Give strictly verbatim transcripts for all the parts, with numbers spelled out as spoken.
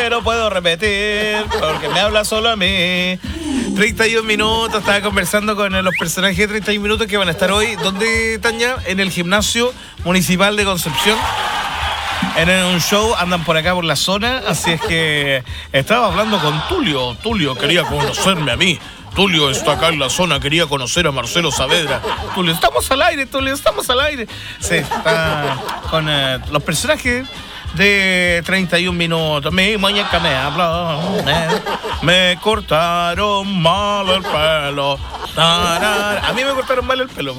pero puedo repetir porque me habla solo a mí. treinta y un minutos, estaba conversando con los personajes de treinta y un minutos que van a estar hoy. ¿Dónde, Tania? En el Gimnasio Municipal de Concepción. En un show, andan por acá por la zona, así es que estaba hablando con Tulio. Tulio quería conocerme a mí. Tulio está acá en la zona, quería conocer a Marcelo Saavedra. Tulio, estamos al aire, Tulio, estamos al aire. Sí, está con eh, los personajes de treinta y un minutos. Mi muñeca me habló, me, me cortaron mal el pelo. Tarar. A mí me cortaron mal el pelo.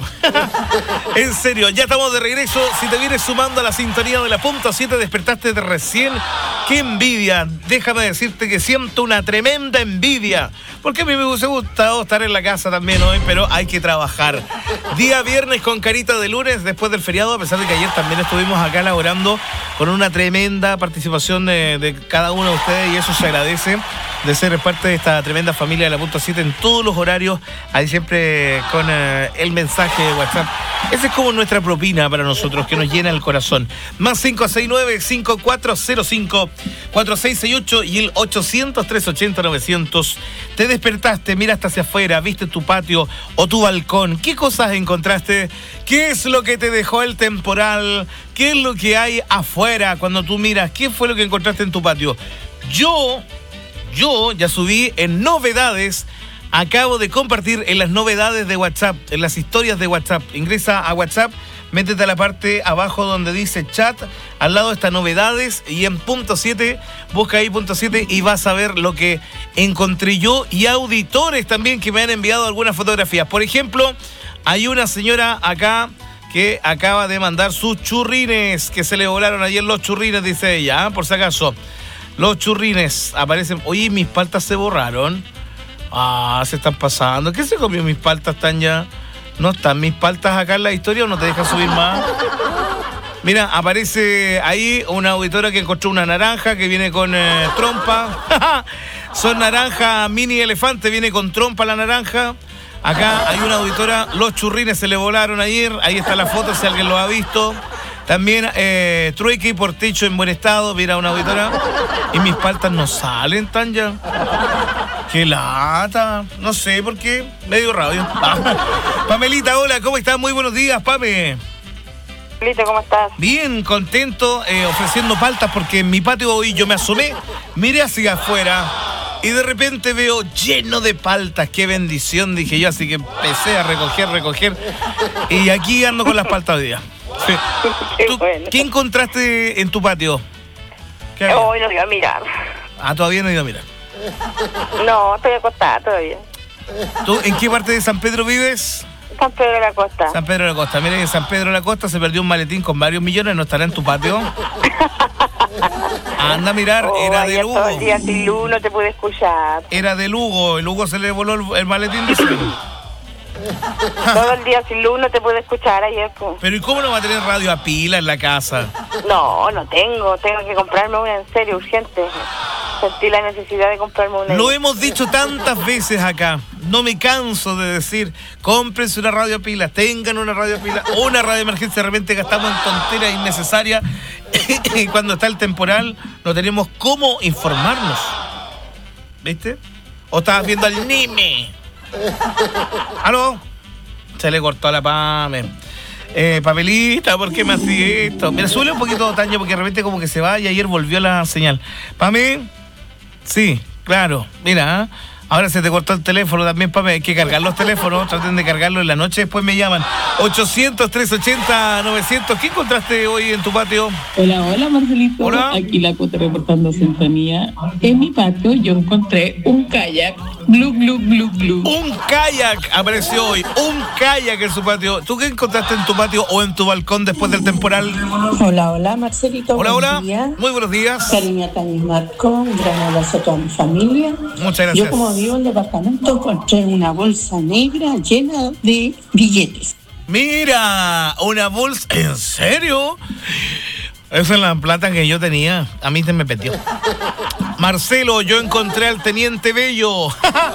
En serio, ya estamos de regreso. Si te vienes sumando a la sintonía de la punta siete, despertaste de recién. ¡Qué envidia! Déjame decirte que siento una tremenda envidia. Porque a mí me hubiese gustado estar en la casa también hoy, pero hay que trabajar. Día viernes con carita de lunes después del feriado, a pesar de que ayer también estuvimos acá elaborando con una tremenda participación de, de cada uno de ustedes, y eso se agradece de ser parte de esta tremenda familia de la punta siete en todos los horarios, ahí siempre con eh, el mensaje de WhatsApp. Esa es como nuestra propina para nosotros, que nos llena el corazón. Más cinco seis nueve, cinco cuatro cero cinco, cuatro seis seis ocho y el ochocientos, trescientos ochenta, novecientos. Te despertaste, miraste hacia afuera, viste tu patio o tu balcón. ¿Qué cosas encontraste? ¿Qué es lo que te dejó el temporal? ¿Qué es lo que hay afuera cuando tú miras? ¿Qué fue lo que encontraste en tu patio? Yo... Yo ya subí en novedades, acabo de compartir en las novedades de WhatsApp, en las historias de WhatsApp. Ingresa a WhatsApp, métete a la parte abajo donde dice chat, al lado está novedades, y en punto siete, busca ahí punto siete y vas a ver lo que encontré yo, y auditores también que me han enviado algunas fotografías. Por ejemplo, hay una señora acá que acaba de mandar sus churrines, que se le volaron ayer los churrines, dice ella, ¿eh? Por si acaso. Los churrines aparecen. Oye, mis paltas se borraron. Ah, se están pasando. ¿Qué se comió mis paltas, Tania? ¿No están mis paltas acá en la historia o no te dejan subir más? Mira, aparece ahí una auditora que encontró una naranja que viene con eh, trompa. Son naranja mini elefante, viene con trompa la naranja. Acá hay una auditora, los churrines se le volaron ayer. Ahí está la foto si alguien lo ha visto. También eh, trueque y portecho en buen estado, mira una auditora. Y mis paltas no salen, Tanya. ¡Qué lata! No sé por qué, medio radio. Pamelita, hola, ¿cómo estás? Muy buenos días, Pame. Listo, ¿cómo estás? Bien, contento, eh, ofreciendo paltas porque en mi patio hoy yo me asomé, miré hacia afuera y de repente veo lleno de paltas. ¡Qué bendición! Dije yo, así que empecé a recoger, recoger. Y aquí ando con las paltas hoy día. Sí. Qué, ¿Tú, bueno. ¿Qué encontraste en tu patio? Hoy no iba a mirar. Ah, todavía no he ido a mirar. No, estoy acostada todavía. ¿Tú en qué parte de San Pedro vives? San Pedro de la Costa. San Pedro de la Costa. Mira, en San Pedro de la Costa se perdió un maletín con varios millones, ¿no estará en tu patio? Anda a mirar, oh, era de Lugo. Todo el día sin luz no te pude escuchar. Era de Lugo, el Lugo se le voló el, el maletín de suelo. Todo el día sin luz no te pude escuchar ayer, pues. Pero ¿y cómo no va a tener radio a pila en la casa? No, no tengo. Tengo que comprarme una en serio, urgente. Sentí la necesidad de comprarme una. Lo hemos dicho tantas veces acá. No me canso de decir, cómprense una radio a pila, tengan una radio a pila, una radio de emergencia. De repente gastamos en tonteras innecesarias. Y cuando está el temporal, no tenemos cómo informarnos. ¿Viste? ¿O estabas viendo al Nime? ¿Aló? Se le cortó a la Pame. Eh, Pamelita, ¿por qué me hace esto? Mira, sube un poquito, Tania, porque de repente como que se va y ayer volvió la señal. Pame, sí, claro, mira, ¿eh? Ahora se te cortó el teléfono también, Pame. Hay que cargar los teléfonos, traten de cargarlo en la noche, después me llaman. ochocientos, trescientos ochenta, novecientos. ¿Qué encontraste hoy en tu patio? Hola, hola, Marcelito. Hola. Aquí la Cota reportando sintonía. En mi patio yo encontré un kayak. Glu, glu, glu, glu. Un kayak apareció hoy, un kayak en su patio. ¿Tú qué encontraste en tu patio o en tu balcón después del temporal? Hola, hola, Marcelito. Hola, buen hola. día. Muy buenos días. Cariño, Tania Marco, un gran abrazo a toda mi familia. Muchas gracias. Yo, como vivo en el departamento, encontré una bolsa negra llena de billetes. Mira, una bolsa. ¿En serio? Esa es la plata que yo tenía. A mí se me metió. Marcelo, yo encontré al Teniente Bello.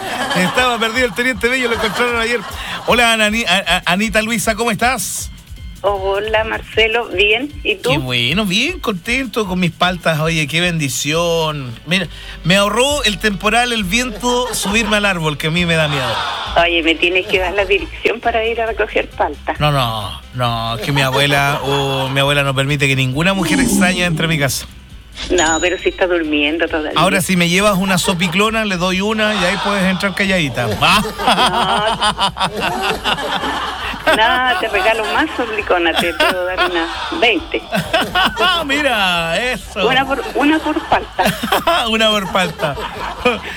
Estaba perdido el Teniente Bello, lo encontraron ayer. Hola, Anani, a, a, Anita Luisa, ¿cómo estás? Hola, Marcelo, bien, ¿y tú? Qué bueno, bien contento con mis paltas, oye, qué bendición. Mira, me ahorró el temporal, el viento, subirme al árbol, que a mí me da miedo. Oye, me tienes que dar la dirección para ir a recoger palta. No, no, no, es que mi abuela, oh, mi abuela no permite que ninguna mujer extraña entre a mi casa. No, pero si está durmiendo todavía. Ahora, si me llevas una sopiclona, le doy una y ahí puedes entrar calladita. No, no, te regalo más sopiclona, te puedo dar unas veinte. Mira, eso. Una por, una por falta. Una por falta.